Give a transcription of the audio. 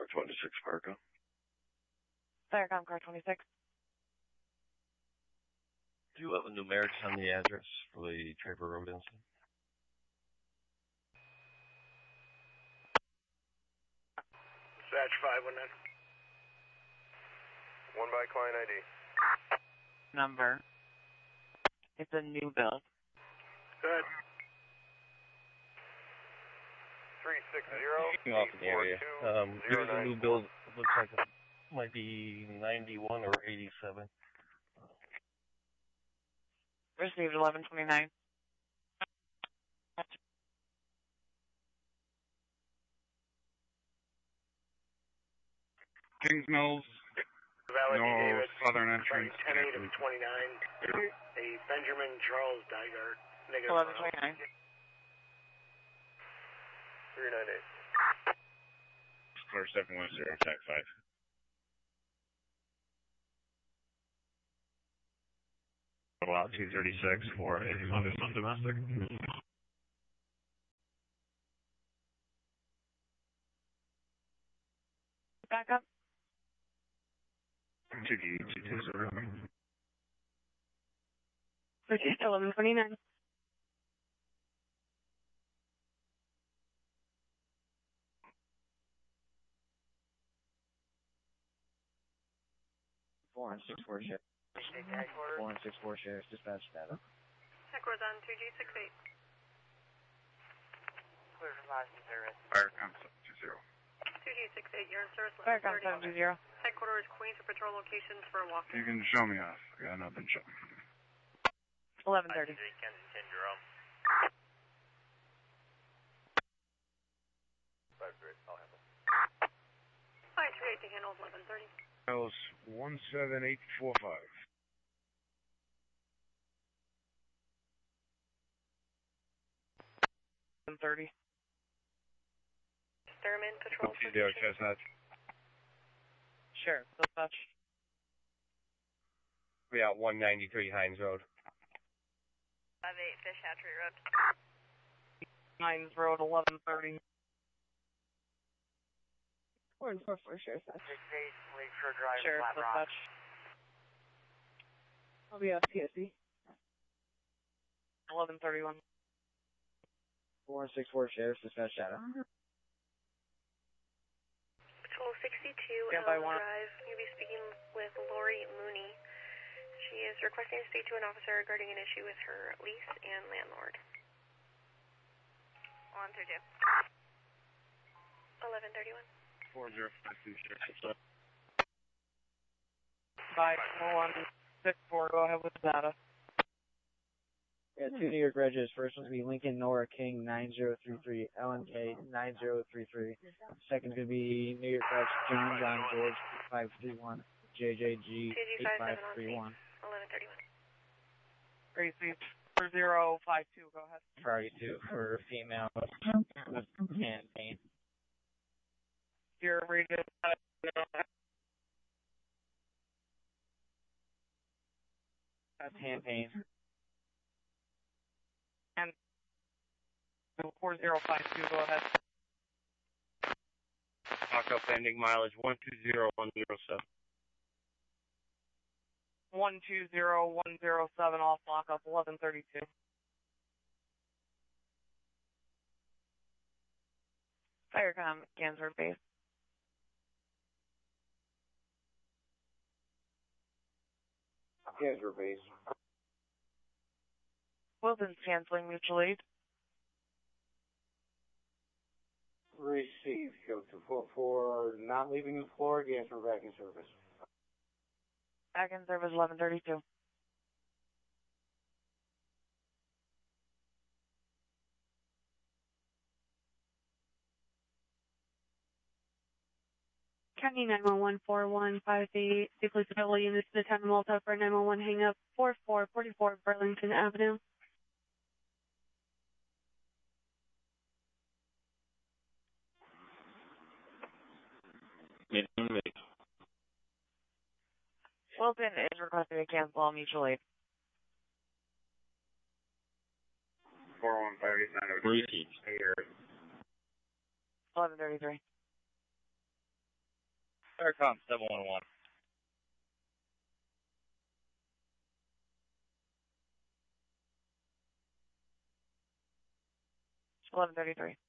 Car 26, Fargo. Firecom Car 26. Do you have a numerics on the address for the Traver Road incident? Satch 519. 1 by client ID. Number. It's a new bill. Good. 360. Off in the area. There's a new build. It looks like it might be 91 or 87. Received 1129. Kings Mills. Valley No David. southern entrance. 10-8 of 29. A Benjamin Charles Dygart. Negative 1129. 398. Clear 710, Tech 5. Allow 236 for a domestic. Back up. 2D220. Received 1129. Four and 6-4 sheriff. 4 and 6-4 sheriff's dispatch data. Headquarters on 2G68. Clear for license service. Firecom 720. 2G68, you're in service. Firecom 720. Headquarters, Queens, for patrol locations for a walk. You can show me off. I got nothing to show. 1130. Kensington, Jerome. 5-3, I'll handle. 538 to handle 1130. Miles 17845. 1130. Thurman, patrol for There, Chestnut. Sure. Dispatch. We out 193 Hines Road. 58 Fish Hatchery Road. Hines Road, 1130. 4 and 4-4 sheriff's dispatch. 68 Lakeshore Drive, Sure. Flat Rock. Dispatch. I'll be off PSC. 1131. 4 and 6-4 sheriff's dispatch data. Patrol 62 Stand by Elm one. Drive. You'll be speaking with Lori Mooney. She is requesting to speak to an officer regarding an issue with her lease and landlord. 132. 1131. 4052 sheriff's. 5164. Go ahead with the data. Yeah, 2 New York Regis. First one to be Lincoln Nora King 9033, LNK 9033. Second to be New York Reg John George 531, JJG 8531. 1131. Received 4052. Go ahead. Priority 2 for female campaign. Your radio. That's campaign. And 4052. Go ahead. Lock up ending mileage 120107. 120107 off lockup 1132. Firecom, Gansford base. Gansford base. Wilson's canceling mutual aid. Received. Go to 4 not leaving the floor. Gansford back in service. Back in service 1132. County 911-4158, the police available units to the town of Malta for 911 hang up 4444 Burlington Avenue. Wilson is requesting to cancel all mutual aid. 41589. 1133. Starcom 711. 11:33.